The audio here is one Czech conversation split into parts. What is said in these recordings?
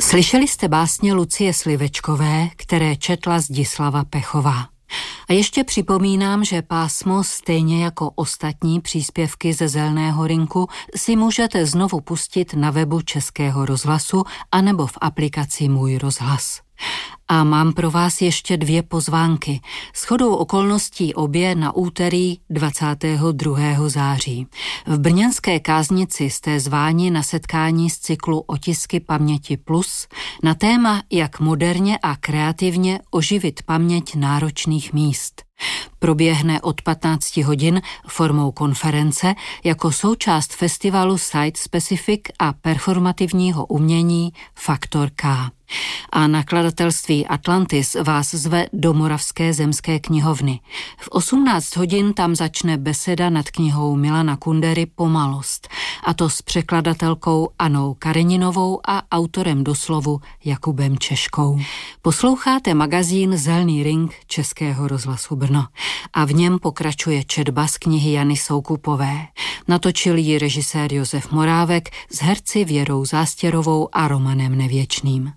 Slyšeli jste básně Lucie Slivečkové, které četla Zdislava Pechová. A ještě připomínám, že pásmo, stejně jako ostatní příspěvky ze Zeleného rynku, si můžete znovu pustit na webu Českého rozhlasu anebo v aplikaci Můj rozhlas. A mám pro vás ještě 2 pozvánky. Shodou okolností obě na úterý 22. září. V brněnské Káznici jste zváni na setkání z cyklu Otisky paměti plus na téma, jak moderně a kreativně oživit paměť náročných míst. Proběhne od 15 hodin formou konference jako součást festivalu Site Specific a performativního umění Faktor K. A nakladatelství Atlantis vás zve do Moravské zemské knihovny. V 18 hodin tam začne beseda nad knihou Milana Kundery Pomalost, a to s překladatelkou Anou Kareninovou a autorem doslovu Jakubem Češkou. Posloucháte magazín Zelený ring Českého rozhlasu Brno a v něm pokračuje četba z knihy Jany Soukupové. Natočil ji režisér Josef Morávek s herci Věrou Zástěrovou a Romanem Nevěčným.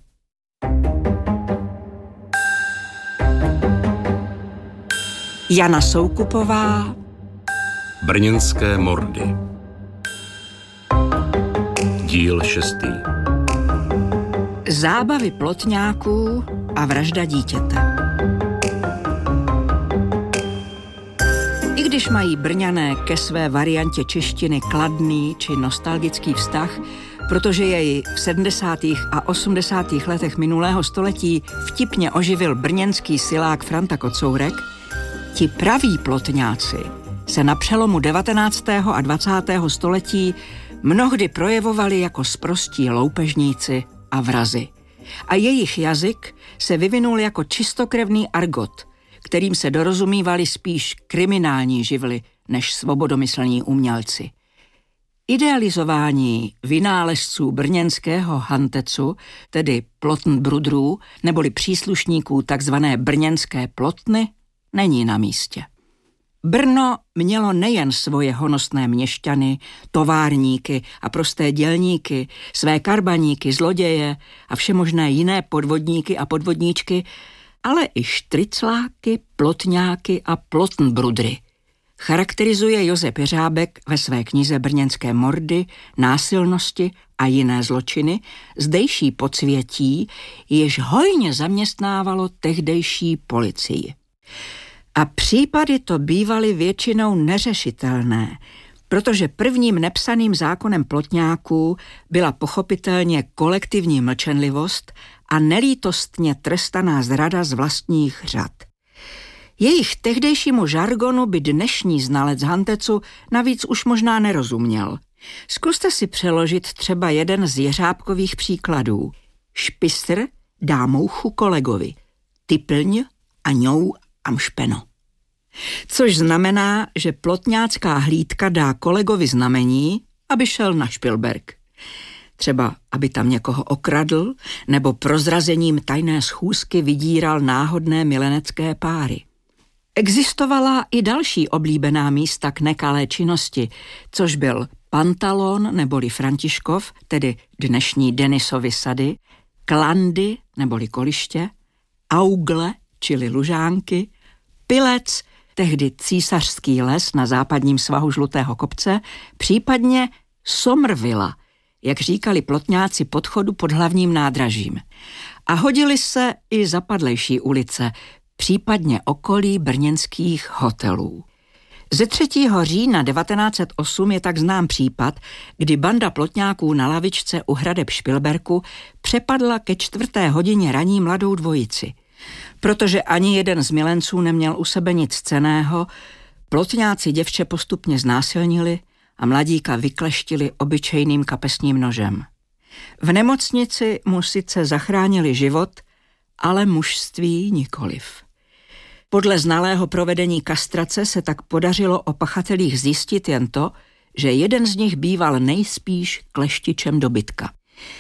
Jana Soukupová. Brněnské mordy. Díl 6. Zábavy plotňáků a vražda dítěte. I když mají Brňané ke své variantě češtiny kladný či nostalgický vztah, protože jej v 70. a 80. letech minulého století vtipně oživil brněnský silák Franta Kocourek, ti praví plotňáci se na přelomu 19. a 20. století mnohdy projevovali jako sprostí loupežníci a vrazi. A jejich jazyk se vyvinul jako čistokrevný argot, kterým se dorozumívali spíš kriminální živly než svobodomyslní umělci. Idealizování vynálezců brněnského hantecu, tedy plotnbrudrů, neboli příslušníků takzvané brněnské plotny, není na místě. Brno mělo nejen svoje honosné měšťany, továrníky a prosté dělníky, své karbaníky, zloděje a všemožné jiné podvodníky a podvodníčky, ale i štricláky, plotňáky a plotnbrudry. Charakterizuje Josef Jeřábek ve své knize Brněnské mordy, násilnosti a jiné zločiny zdejší podsvětí, jež hojně zaměstnávalo tehdejší policii. A případy to bývaly většinou neřešitelné, protože prvním nepsaným zákonem plotňáků byla pochopitelně kolektivní mlčenlivost a nelítostně trestaná zrada z vlastních řad. Jejich tehdejšímu žargonu by dnešní znalec hantecu navíc už možná nerozuměl. Zkuste si přeložit třeba jeden z Jeřábkových příkladů. Špistr dá mouchu kolegovi, typlň a ňou am špeno. Což znamená, že plotňácká hlídka dá kolegovi znamení, aby šel na Špilberk. Třeba, aby tam někoho okradl, nebo prozrazením tajné schůzky vydíral náhodné milenecké páry. Existovala i další oblíbená místa k nekalé činnosti, což byl Pantalon neboli Františkov, tedy dnešní Denisovy sady, Klandy neboli Koliště, Augle, čili Lužánky, Pilec, tehdy Císařský les na západním svahu Žlutého kopce, případně Somrvilla, jak říkali plotňáci podchodu pod hlavním nádražím. A hodili se i zapadlejší ulice, případně okolí brněnských hotelů. Ze 3. října 1908 je tak znám případ, kdy banda plotňáků na lavičce u hradeb Špilberku přepadla ke 4. hodině raní mladou dvojici. Protože ani jeden z milenců neměl u sebe nic cenného, plotňáci děvče postupně znásilnili a mladíka vykleštili obyčejným kapesním nožem. V nemocnici mu sice zachránili život, ale mužství nikoliv. Podle znalého provedení kastrace se tak podařilo o pachatelích zjistit jen to, že jeden z nich býval nejspíš kleštičem dobytka.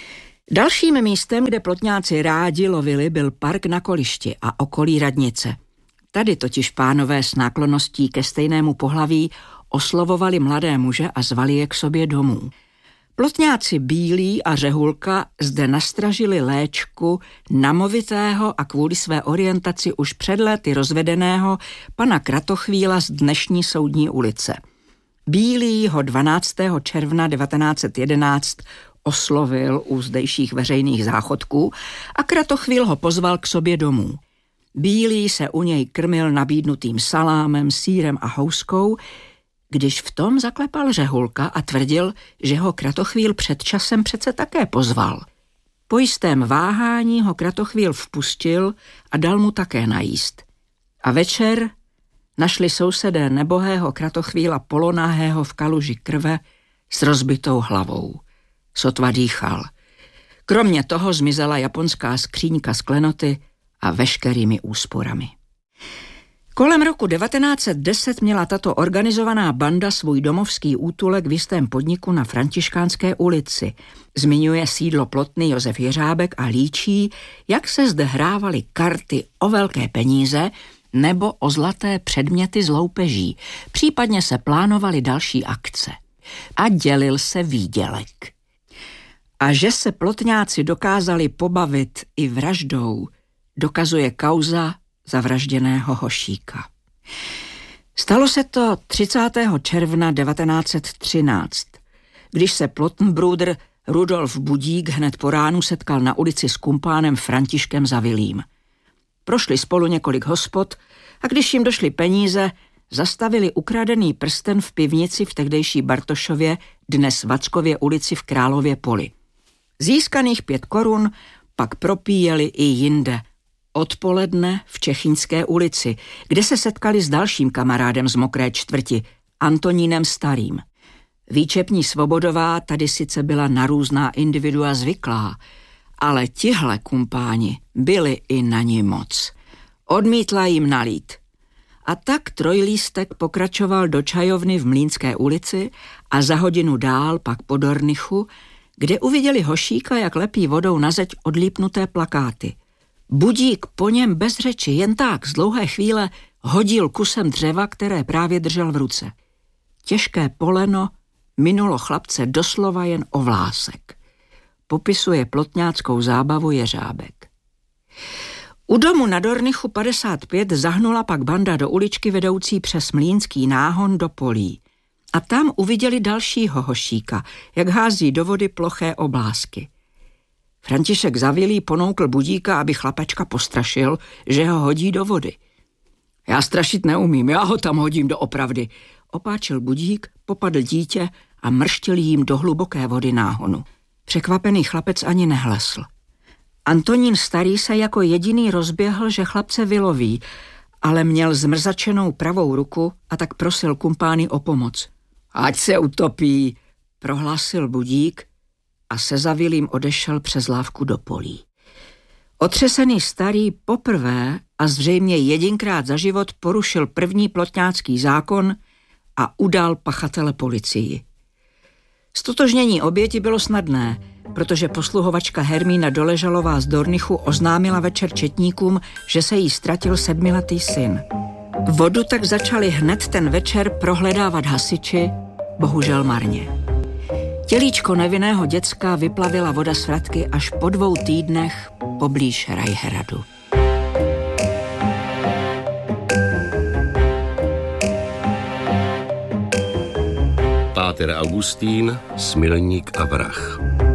Dalším místem, kde plotňáci rádi lovili, byl park na Kolišti a okolí radnice. Tady totiž pánové s náklonností ke stejnému pohlaví oslovovali mladé muže a zvali je k sobě domů. Plotňáci Bílý a Řehulka zde nastražili léčku namovitého a kvůli své orientaci už před lety rozvedeného pana Kratochvíla z dnešní Soudní ulice. Bílý ho 12. června 1911 oslovil u zdejších veřejných záchodků a Kratochvíl ho pozval k sobě domů. Bílý se u něj krmil nabídnutým salámem, sýrem a houskou, když v tom zaklepal Řehulka a tvrdil, že ho Kratochvíl před časem přece také pozval. Po jistém váhání ho Kratochvíl vpustil a dal mu také najíst. A večer našli sousedé nebohého Kratochvíla polonahého v kaluži krve s rozbitou hlavou. Sotva dýchal. Kromě toho zmizela japonská skříňka z klenoty a veškerými úsporami. Kolem roku 1910 měla tato organizovaná banda svůj domovský útulek v jistém podniku na Františkánské ulici. Zmiňuje sídlo Plotny Josef Jeřábek a líčí, jak se zde hrávaly karty o velké peníze nebo o zlaté předměty z loupeží. Případně se plánovaly další akce. A dělil se výdělek. A že se plotňáci dokázali pobavit i vraždou, dokazuje kauza zavražděného Hošíka. Stalo se to 30. června 1913, když se Plotnbruder Rudolf Budík hned po ránu setkal na ulici s kumpánem Františkem Zavilím. Prošli spolu několik hospod a když jim došly peníze, zastavili ukradený prsten v pivnici v tehdejší Bartošově, dnes Vackově ulici v Králově Poli. Získaných 5 korun pak propíjeli i jinde. Odpoledne v Čechínské ulici, kde se setkali s dalším kamarádem z Mokré čtvrti, Antonínem Starým. Výčepní Svobodová tady sice byla na různá individua zvyklá, ale tihle kumpáni byli i na ní moc. Odmítla jim nalít. A tak trojlístek pokračoval do čajovny v Mlýnské ulici a za hodinu dál pak po Dornichu, kde uviděli Hošíka, jak lepí vodou na zeď odlípnuté plakáty. Budík po něm bez řeči, jen tak z dlouhé chvíle hodil kusem dřeva, které právě držel v ruce. Těžké poleno minulo chlapce doslova jen o vlásek. Popisuje plotňáckou zábavu Jeřábek. U domu na Dornichu 55 zahnula pak banda do uličky vedoucí přes Mlýnský náhon do polí. A tam uviděli dalšího Hošíka, jak hází do vody ploché oblásky. František Zavilí ponoukl Budíka, aby chlapačka postrašil, že ho hodí do vody. Já strašit neumím, já ho tam hodím doopravdy. Opáčil Budík, popadl dítě a mrštil jím do hluboké vody náhonu. Překvapený chlapec ani nehlesl. Antonín Starý se jako jediný rozběhl, že chlapce vyloví, ale měl zmrzačenou pravou ruku a tak prosil kumpány o pomoc. Ať se utopí, prohlásil Budík a se Zavilím odešel přes lávku do polí. Otřesený Starý poprvé a zřejmě jedinkrát za život porušil první plotňácký zákon a udal pachatele policii. Stotožnění oběti bylo snadné, protože posluhovačka Hermína Doležalová z Dornichu oznámila večer četníkům, že se jí ztratil 7letý syn. Vodu tak začali hned ten večer prohledávat hasiči, bohužel marně. Tělíčko nevinného děcka vyplavila voda z vratky až po 2 týdnech poblíž Rajhradu. Páter Augustín, Smilník a vrah.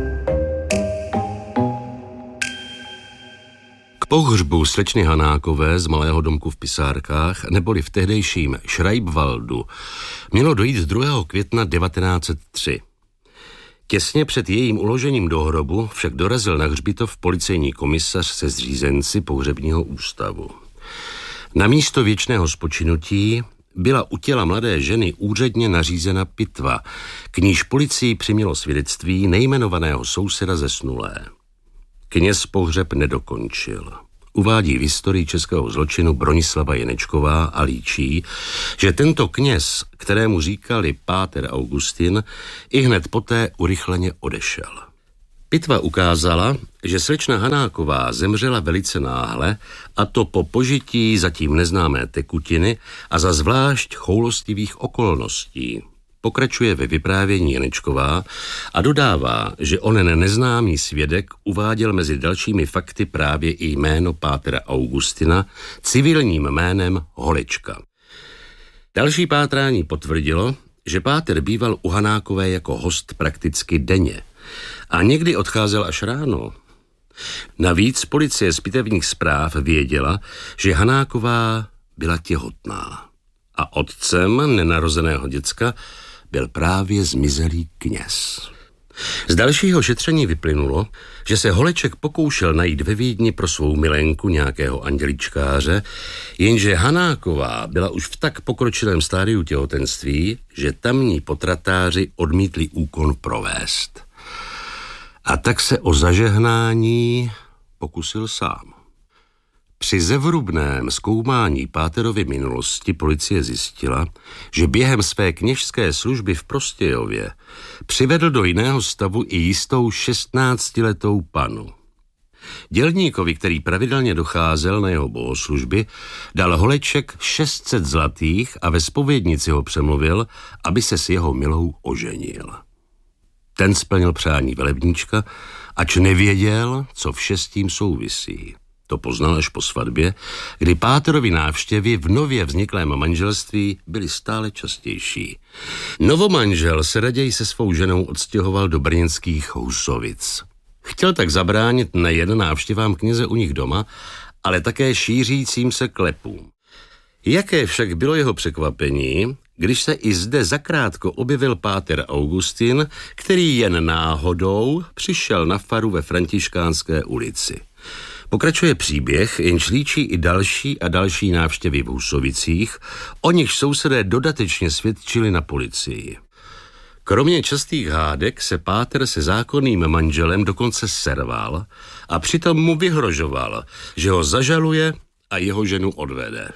K pohřbu slečny Hanákové z malého domku v Pisárkách, neboli v tehdejším Šrajbvaldu, mělo dojít 2. května 1903. Těsně před jejím uložením do hrobu však dorazil na hřbitov policejní komisař se zřízenci pohřebního ústavu. Na místo věčného spočinutí byla u těla mladé ženy úředně nařízena pitva, k níž policii přimělo svědectví nejmenovaného souseda zesnulé. Kněz pohřeb nedokončil. Uvádí v historii českého zločinu Bronislava Jenečková a líčí, že tento kněz, kterému říkali páter Augustin, ihned poté urychleně odešel. Pitva ukázala, že slečna Hanáková zemřela velice náhle, a to po požití zatím neznámé tekutiny a za zvlášť choulostivých okolností. pokračuje ve vyprávění Janečková a dodává, že onen neznámý svědek uváděl mezi dalšími fakty právě i jméno pátera Augustina civilním jménem Holečka. Další pátrání potvrdilo, že páter býval u Hanákové jako host prakticky denně a někdy odcházel až ráno. Navíc policie z pitevních zpráv věděla, že Hanáková byla těhotná a otcem nenarozeného děcka byl právě zmizelý kněz. Z dalšího šetření vyplynulo, že se Holeček pokoušel najít ve Vídni pro svou milenku nějakého anděličkáře, jenže Hanáková byla už v tak pokročilém stádiu těhotenství, že tamní potratáři odmítli úkon provést. A tak se o zažehnání pokusil sám. Při zevrubném zkoumání páterovy minulosti policie zjistila, že během své kněžské služby v Prostějově přivedl do jiného stavu i jistou 16letou panu. Dělníkovi, který pravidelně docházel na jeho bohoslužby, dal Holeček 600 zlatých a ve zpovědnici ho přemluvil, aby se s jeho milou oženil. Ten splnil přání velebníčka, ač nevěděl, co vše s tím souvisí. To poznal až po svatbě, kdy páterovy návštěvy v nově vzniklém manželství byly stále častější. Novomanžel se raději se svou ženou odstěhoval do brněnských Husovic. Chtěl tak zabránit nejen návštěvám kněze u nich doma, ale také šířícím se klepům. Jaké však bylo jeho překvapení, když se i zde zakrátko objevil páter Augustin, který jen náhodou přišel na faru ve Františkánské ulici. Pokračuje příběh, jenž líčí i další a další návštěvy v Husovicích, o nichž sousedé dodatečně svědčili na policii. Kromě častých hádek se páter se zákonným manželem dokonce serval a přitom mu vyhrožoval, že ho zažaluje a jeho ženu odvede.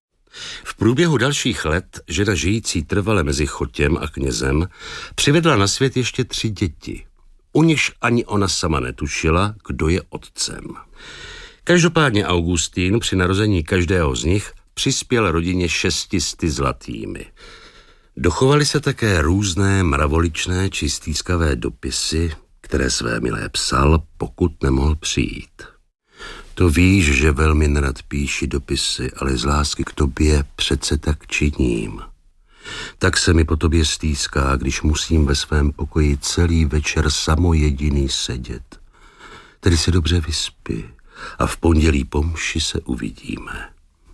V průběhu dalších let žena žijící trvale mezi Chotěm a knězem přivedla na svět ještě 3 děti. U nichž ani ona sama netušila, kdo je otcem. Každopádně Augustín při narození každého z nich přispěl rodině 600 zlatými. Dochovaly se také různé mravoličné či stýskavé dopisy, které své milé psal, pokud nemohl přijít. To víš, že velmi nerad píši dopisy, ale z lásky k tobě přece tak činím. Tak se mi po tobě stýská, když musím ve svém pokoji celý večer samojediný sedět. Tedy se dobře vyspí a v pondělí po mši se uvidíme.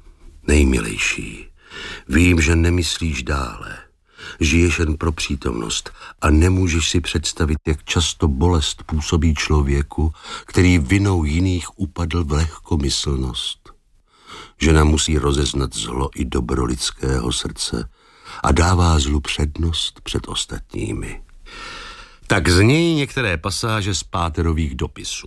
Nejmilejší, vím, že nemyslíš dále. Žiješ jen pro přítomnost a nemůžeš si představit, jak často bolest působí člověku, který vinou jiných upadl v lehkomyslnost. Žena musí rozeznat zlo i dobro lidského srdce a dává zlu přednost před ostatními. Tak znějí některé pasáže z páterových dopisů.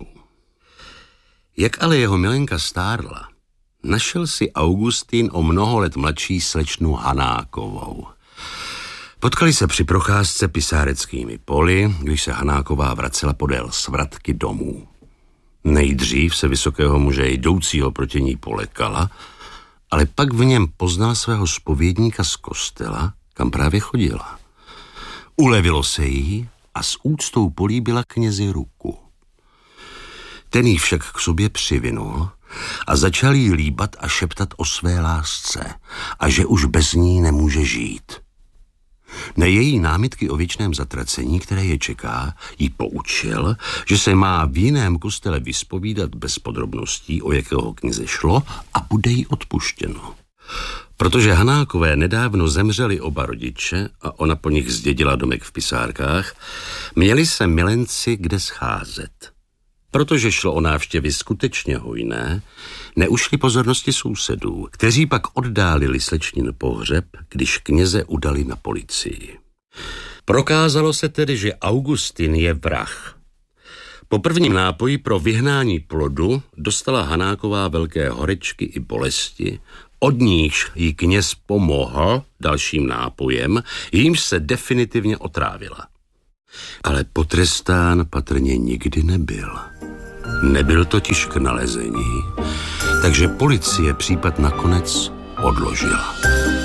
Jak ale jeho milenka stárla, našel si Augustín o mnoho let mladší slečnu Hanákovou. Potkali se při procházce pisáreckými poli, když se Hanáková vracela podél svratky domů. Nejdřív se vysokého muže jdoucího proti ní polekala, ale pak v něm poznal svého zpovědníka z kostela, kam právě chodila. Ulevilo se jí a s úctou políbila knězi ruku. Ten jí však k sobě přivinul a začal jí líbat a šeptat o své lásce a že už bez ní nemůže žít. Na její námitky o věčném zatracení, které je čeká, jí poučil, že se má v jiném kostele vyspovídat bez podrobností, o jakého kněze šlo, a bude jí odpuštěno. Protože Hanákové nedávno zemřeli oba rodiče a ona po nich zdědila domek v Pisárkách, měli se milenci kde scházet. Protože šlo o návštěvy skutečně hojné, neušli pozornosti sousedů, kteří pak oddálili slečnin pohřeb, když kněze udali na policii. Prokázalo se tedy, že Augustin je vrah. Po prvním nápoji pro vyhnání plodu dostala Hanáková velké horečky i bolesti, od níž jí kněz pomohl dalším nápojem, jímž se definitivně otrávila. Ale potrestán patrně nikdy nebyl. Nebyl totiž k nalezení, takže policie případ nakonec odložila.